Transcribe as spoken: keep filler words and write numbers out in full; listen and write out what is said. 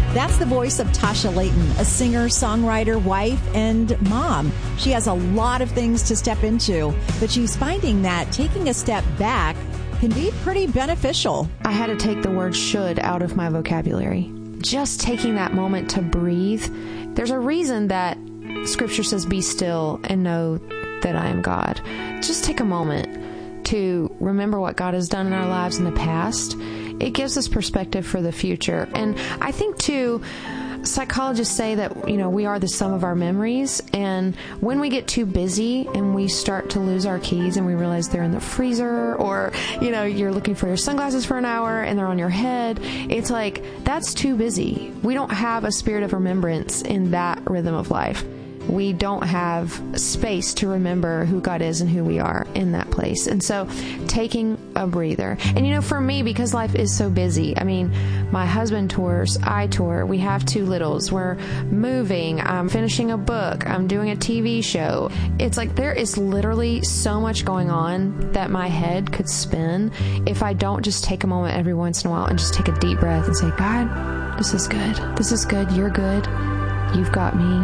That's the voice of Tasha Layton, a singer, songwriter, wife, and mom. She has a lot of things to step into, but she's finding that taking a step back can be pretty beneficial. I had to take the word should out of my vocabulary. Just taking that moment to breathe. There's a reason that Scripture says, be still and know that I am God. Just take a moment to remember what God has done in our lives in the past. It gives us perspective for the future. And I think, too, psychologists say that, you know, we are the sum of our memories. And when we get too busy and we start to lose our keys and we realize they're in the freezer, or, you know, you're looking for your sunglasses for an hour and they're on your head, it's like, that's too busy. We don't have a spirit of remembrance in that rhythm of life. We don't have space to remember who God is and who we are in that place. And so taking a breather. And, you know, for me, because life is so busy, I mean, my husband tours, I tour, we have two littles, we're moving, I'm finishing a book, I'm doing a T V show. It's like there is literally so much going on that my head could spin if I don't just take a moment every once in a while and just take a deep breath and say, God, this is good. This is good. You're good. You've got me.